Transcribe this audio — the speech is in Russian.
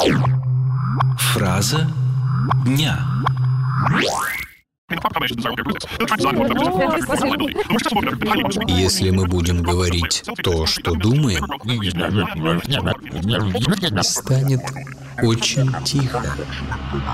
Фраза дня. Если мы будем говорить то, что думаем, станет очень тихо.